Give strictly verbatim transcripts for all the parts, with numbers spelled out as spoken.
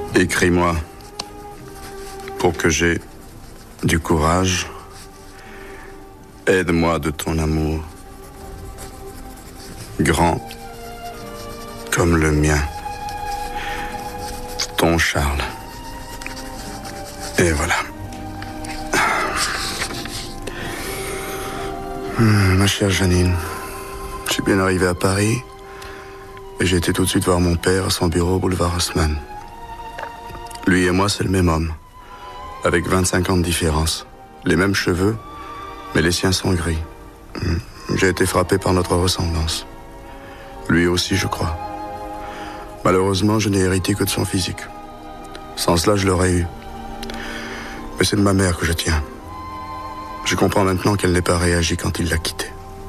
Écris-moi pour que j'ai du courage. Aide-moi de ton amour, grand comme le mien. Ton Charles. Et voilà. Hum, ma chère Janine, je suis bien arrivé à Paris et j'ai été tout de suite voir mon père à son bureau au boulevard Haussmann. Lui et moi, c'est le même homme, avec vingt-cinq ans de différence. Les mêmes cheveux, mais les siens sont gris. Hum, J'ai été frappé par notre ressemblance. Lui aussi, je crois. Malheureusement, je n'ai hérité que de son physique. Sans cela, je l'aurais eu. Mais c'est de ma mère que je tiens. Je comprends maintenant qu'elle n'ait pas réagi quand il l'a quitté.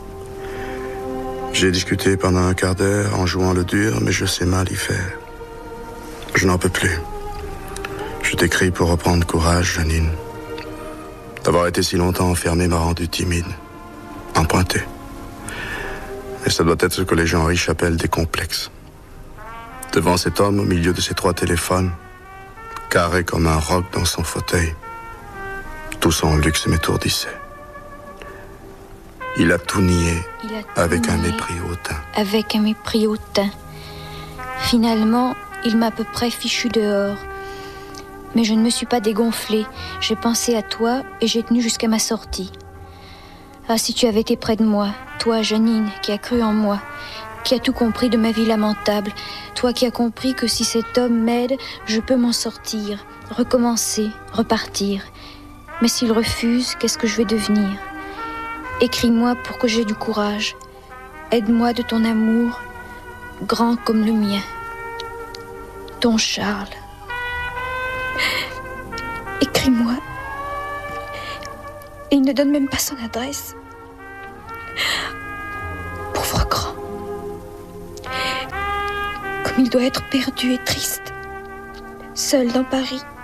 J'ai discuté pendant un quart d'heure en jouant le dur, mais je sais mal y faire. Je n'en peux plus. Je t'écris pour reprendre courage, Janine. D'avoir été si longtemps enfermé m'a rendu timide, emprunté. Et ça doit être ce que les gens riches appellent des complexes. Devant cet homme, au milieu de ses trois téléphones, carré comme un roc dans son fauteuil, tout son luxe m'étourdissait. Il a tout nié, Il a tout avec nié un mépris hautain. Avec un mépris hautain. Finalement, il m'a à peu près fichu dehors. Mais je ne me suis pas dégonflée. J'ai pensé à toi et j'ai tenu jusqu'à ma sortie. Ah, si tu avais été près de moi, toi, Janine, qui as cru en moi, qui as tout compris de ma vie lamentable, toi qui as compris que si cet homme m'aide, je peux m'en sortir, recommencer, repartir. Mais s'il refuse, qu'est-ce que je vais devenir ? Écris-moi pour que j'aie du courage. Aide-moi de ton amour, grand comme le mien. Ton Charles. Écris-moi. Et il ne donne même pas son adresse. Pauvre grand. Comme il doit être perdu et triste, seul dans Paris.